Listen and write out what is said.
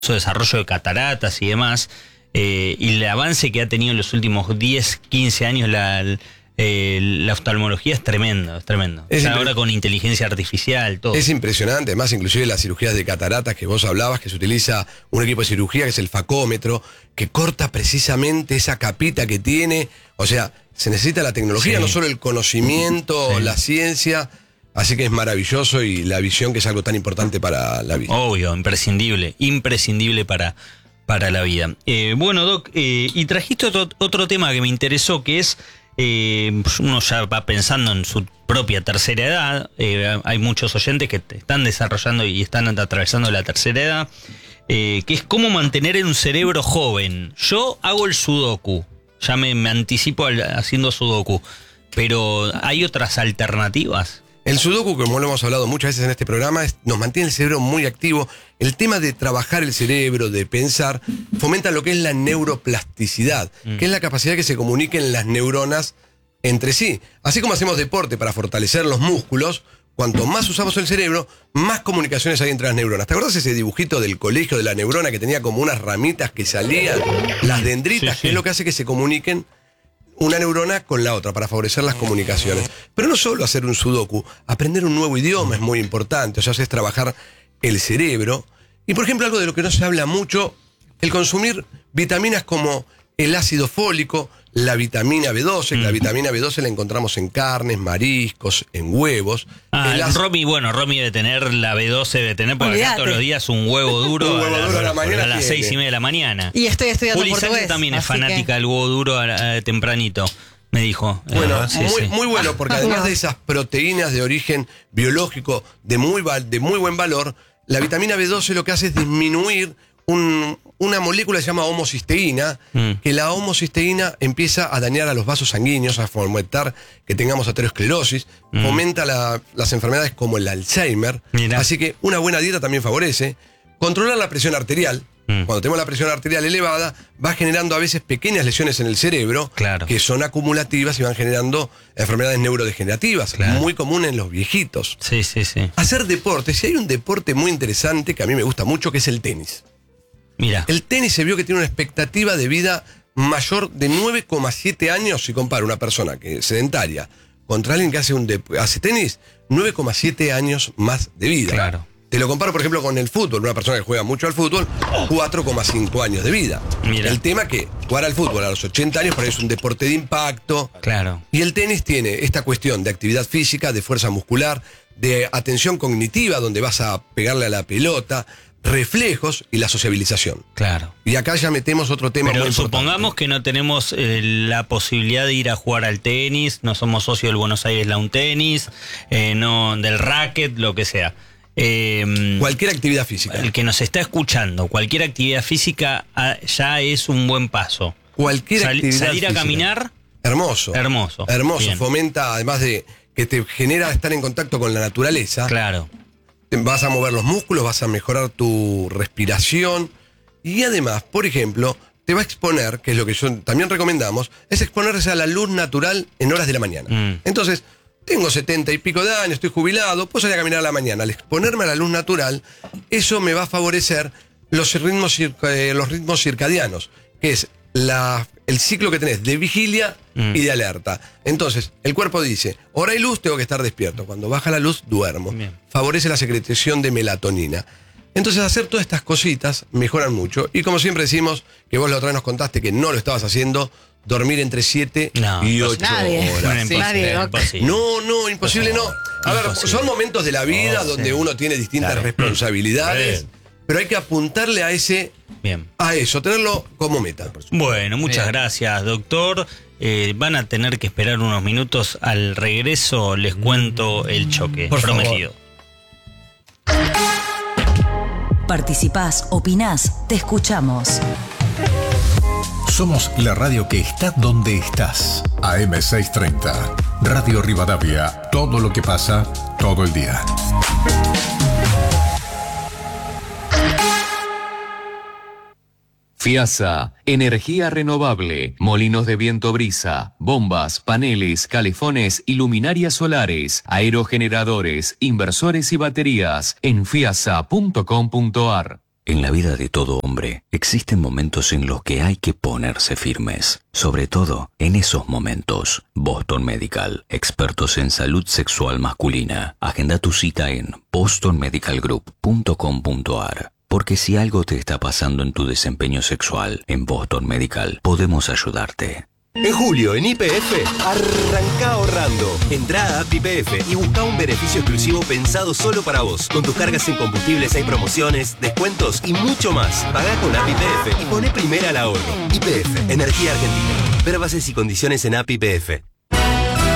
desarrollo de cataratas y demás, y el avance que ha tenido en los últimos 10, 15 años la oftalmología es tremendo, es tremendo. Ahora con inteligencia artificial, todo. Es impresionante, además inclusive las cirugías de cataratas que vos hablabas, que se utiliza un equipo de cirugía que es el facómetro, que corta precisamente esa capita que tiene. O sea, se necesita la tecnología, no solo el conocimiento, la ciencia. Así que es maravilloso, y la visión, que es algo tan importante para la vida. Obvio, imprescindible para la vida. Bueno, Doc, y trajiste otro tema que me interesó, que es, uno ya va pensando en su propia tercera edad. Hay muchos oyentes que están desarrollando y están atravesando la tercera edad, que es cómo mantener un cerebro joven. Yo hago el sudoku, ya me anticipo haciendo sudoku, pero ¿hay otras alternativas? El sudoku, como lo hemos hablado muchas veces en este programa, nos mantiene el cerebro muy activo. El tema de trabajar el cerebro, de pensar, fomenta lo que es la neuroplasticidad, que es la capacidad que se comuniquen las neuronas entre sí. Así como hacemos deporte para fortalecer los músculos, cuanto más usamos el cerebro, más comunicaciones hay entre las neuronas. ¿Te acuerdas ese dibujito del colegio de la neurona que tenía como unas ramitas que salían, las dendritas, que es lo que hace que se comuniquen una neurona con la otra para favorecer las comunicaciones? Pero no solo hacer un sudoku, aprender un nuevo idioma es muy importante. O sea, es trabajar el cerebro. Y por ejemplo, algo de lo que no se habla mucho, el consumir vitaminas como el ácido fólico, la vitamina B12, que la vitamina B12 la encontramos en carnes, mariscos, en huevos. Romy debe tener la B12, debe tener, porque acá todos los días un huevo duro, a la mañana a las 6:30 de la mañana. Y estoy estudiando Juli portugués. Sánchez también es fanática del huevo duro tempranito, me dijo. Bueno, muy bueno, porque además de esas proteínas de origen biológico de muy buen valor, la vitamina B12 lo que hace es disminuir una molécula que se llama homocisteína, que la homocisteína empieza a dañar a los vasos sanguíneos, a fomentar que tengamos aterosclerosis, fomenta las enfermedades como el Alzheimer. Así que una buena dieta también favorece. Controlar la presión arterial. Cuando tenemos la presión arterial elevada, va generando a veces pequeñas lesiones en el cerebro, que son acumulativas y van generando enfermedades neurodegenerativas, muy común en los viejitos. Hacer deporte. Si hay un deporte muy interesante que a mí me gusta mucho, que es el tenis. Mira. El tenis se vio que tiene una expectativa de vida mayor de 9,7 años si compara una persona que es sedentaria contra alguien que hace tenis, 9,7 años más de vida. Claro. Te lo comparo, por ejemplo, con el fútbol. Una persona que juega mucho al fútbol, 4,5 años de vida. Mira. El tema que jugar al fútbol a los 80 años por ahí es un deporte de impacto. Claro. Y el tenis tiene esta cuestión de actividad física, de fuerza muscular, de atención cognitiva, donde vas a pegarle a la pelota, reflejos y la sociabilización. Claro. Y acá ya metemos otro tema Pero muy importante. supongamos que no tenemos la posibilidad de ir a jugar al tenis, no somos socios del Buenos Aires Lawn Tennis, no del racket, lo que sea. Cualquier actividad física. El que nos está escuchando, cualquier actividad física ya es un buen paso. Cualquier actividad salir física. a caminar. Hermoso. Bien. Fomenta, además de que te genera estar en contacto con la naturaleza. Claro. Vas a mover los músculos, vas a mejorar tu respiración. Y además, por ejemplo, te va a exponer, que es lo que también recomendamos, es exponerse a la luz natural en horas de la mañana. Entonces, tengo 70 y pico de años, estoy jubilado, puedo salir a caminar a la mañana. Al exponerme a la luz natural, eso me va a favorecer los ritmos circadianos, que es el ciclo que tenés de vigilia y de alerta. Entonces, el cuerpo dice, hora y luz, tengo que estar despierto. Cuando baja la luz, duermo. Bien. Favorece la secreción de melatonina. Entonces, hacer todas estas cositas mejoran mucho. Y como siempre decimos, que vos la otra vez nos contaste que no lo estabas haciendo, dormir entre 7 y 8 horas. Imposible. No, imposible no. A ver, son momentos de la vida donde uno tiene distintas responsabilidades, pero hay que apuntarle a eso, tenerlo como meta. Bueno, muchas gracias, doctor. Van a tener que esperar unos minutos. Al regreso les cuento el choque prometido. Participás, opinás, te escuchamos. Somos la radio que está donde estás. AM630. Radio Rivadavia. Todo lo que pasa, todo el día. FIASA, energía renovable, molinos de viento brisa, bombas, paneles, calefones y luminarias solares, aerogeneradores, inversores y baterías en fiasa.com.ar. En la vida de todo hombre existen momentos en los que hay que ponerse firmes, sobre todo en esos momentos. Boston Medical, expertos en salud sexual masculina. Agenda tu cita en bostonmedicalgroup.com.ar. Porque si algo te está pasando en tu desempeño sexual, en Boston Medical podemos ayudarte. En julio, en YPF, arranca ahorrando. Entrá a App YPF y busca un beneficio exclusivo pensado solo para vos. Con tus cargas en combustibles hay promociones, descuentos y mucho más. Pagá con App YPF y poné primera al ahorro. YPF, Energía Argentina. Ver bases y condiciones en App YPF.